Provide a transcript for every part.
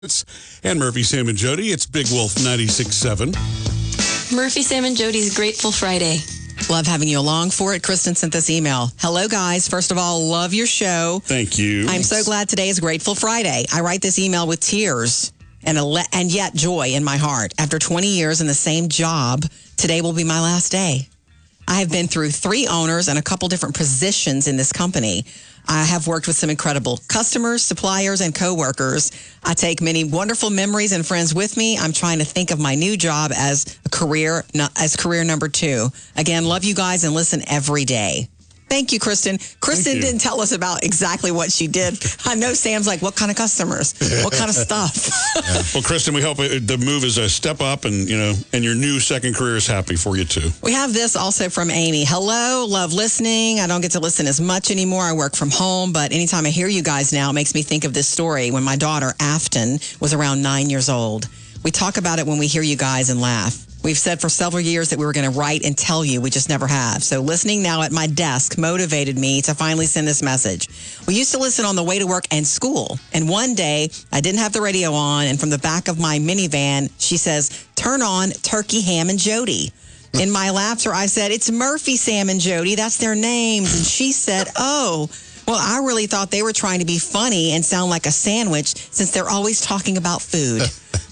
And Murphy, Sam, and Jody. It's Big Wolf 96.7. Murphy, Sam, and Jody's Grateful Friday. Love having you along for it. Kristen sent this email. Hello, guys. First of all, love your show. Thank you. I'm so glad today is Grateful Friday. I write this email with tears and yet joy in my heart. After 20 years in the same job, today will be my last day. I have been through 3 owners and a couple different positions in this company. I have worked with some incredible customers, suppliers, and coworkers. I take many wonderful memories and friends with me. I'm trying to think of my new job as career number 2. Again, love you guys and listen every day. Thank you, Kristen. Kristen didn't tell us about exactly what she did. I know Sam's like, what kind of customers? What kind of stuff? Yeah. Well, Kristen, we hope the move is a step up and your new second career is happy for you, too. We have this also from Amy. Hello, love listening. I don't get to listen as much anymore. I work from home, but anytime I hear you guys now, it makes me think of this story when my daughter, Afton, was around 9 years old. We talk about it when we hear you guys and laugh. We've said for several years that we were going to write and tell you. We just never have. So listening now at my desk motivated me to finally send this message. We used to listen on the way to work and school. And one day, I didn't have the radio on. And from the back of my minivan, she says, turn on Turkey, Ham, and Jody. In my laughter, I said, it's Murphy, Sam, and Jody. That's their names. And she said, oh, well, I really thought they were trying to be funny and sound like a sandwich since they're always talking about food.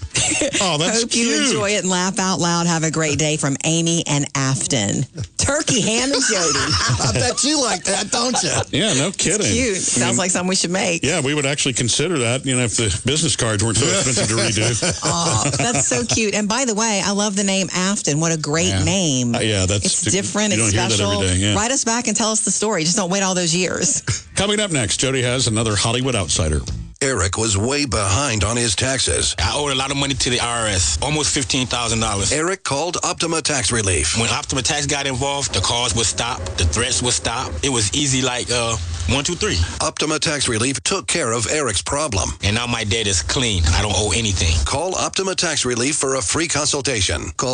Oh, that's Hope cute. you enjoy it and laugh out loud. Have a great day from Amy and Afton. Turkey, Ham, and Jody. I bet you like that, don't you? Yeah, no kidding. It's cute. Sounds like something we should make. Yeah, we would actually consider that, if the business cards weren't so expensive to redo. Oh, that's so cute. And by the way, I love the name Afton. What a great name. It's different. You It's don't special. hear that every day. Yeah. Write us back and tell us the story. Just don't wait all those years. Coming up next, Jody has another Hollywood outsider. Eric was way behind on his taxes. I owed a lot of money to the IRS, almost $15,000. Eric called Optima Tax Relief. When Optima Tax got involved, the calls would stop, the threats would stop. It was easy like 1, 2, 3. Optima Tax Relief took care of Eric's problem. And now my debt is clean. I don't owe anything. Call Optima Tax Relief for a free consultation. Call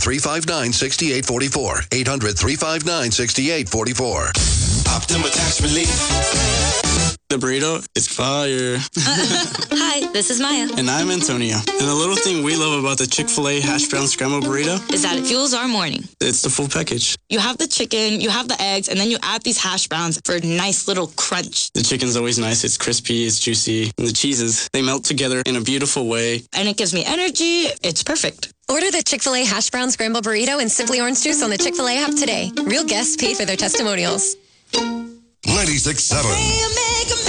800-359-6844. 800-359-6844. Optima Tax Relief. The burrito is fire. Hi, this is Maya. And I'm Antonio. And the little thing we love about the Chick-fil-A hash brown scrambled burrito is that it fuels our morning. It's the full package. You have the chicken, you have the eggs, and then you add these hash browns for a nice little crunch. The chicken's always nice. It's crispy, it's juicy. And the cheeses, they melt together in a beautiful way. And it gives me energy. It's perfect. Order the Chick-fil-A hash brown scrambled burrito and Simply Orange Juice on the Chick-fil-A app today. Real guests pay for their testimonials. 96.7.